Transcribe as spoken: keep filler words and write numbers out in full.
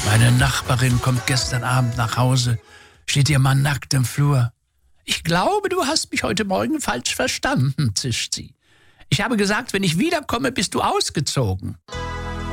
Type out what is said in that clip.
Meine Nachbarin kommt gestern Abend nach Hause, steht ihr Mann nackt im Flur. »Ich glaube, du hast mich heute Morgen falsch verstanden«, zischt sie. »Ich habe gesagt, wenn ich wiederkomme, bist du ausgezogen.«